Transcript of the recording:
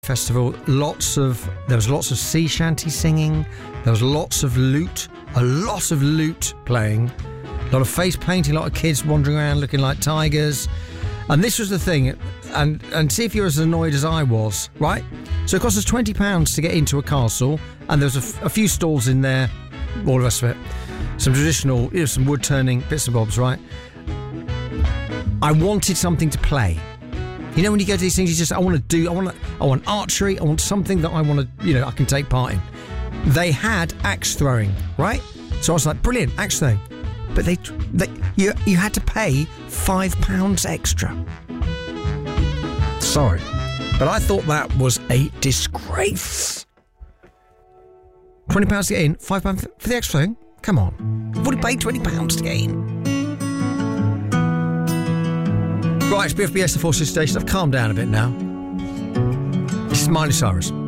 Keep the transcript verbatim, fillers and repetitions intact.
Festival. Lots of there was lots of sea shanty singing. There was lots of lute, a lot of lute playing. A lot of face painting. A lot of kids wandering around looking like tigers. And this was the thing. And and see if you're as annoyed as I was, right? So it cost us twenty pounds to get into a castle, and there was a, f- a few stalls in there, all the rest of it. Some traditional, you know, some wood turning bits and bobs, right? I wanted something to play. You know, when you go to these things, you just, I want to do, I want to, I want archery, I want something that I want to, you know, I can take part in. They had axe throwing, right? So I was like, brilliant, axe throwing. But they, they you, you had to pay five pounds extra. Sorry, but I thought that was a disgrace. twenty pounds to get in, five pounds for the axe throwing? Come on. I would have paid twenty pounds to get in. Right, it's B F B S, the Forces Station. I've calmed down a bit now. This is Miley Cyrus.